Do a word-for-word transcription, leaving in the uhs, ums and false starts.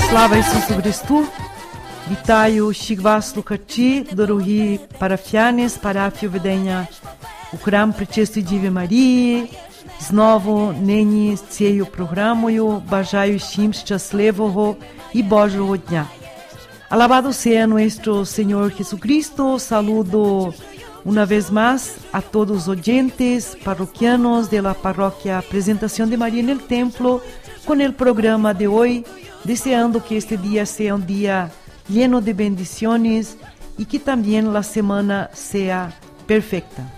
Slava Isusu Christu, Vitayu Shigvas Lukati, Dorohi Parafianes, Parafio Vedenha, Ukram Prečesto Dive Maria, Znovo Neni Cieju Programuju, Bajaju Shim Šťastlevoho e Božo Dня. Alabado sea nuestro Señor Jesucristo. Saludo una vez más a todos los oyentes parroquianos de la parroquia Presentación de María en el Templo con el programa de hoy, deseando que este día sea un día lleno de bendiciones y que también la semana sea perfecta.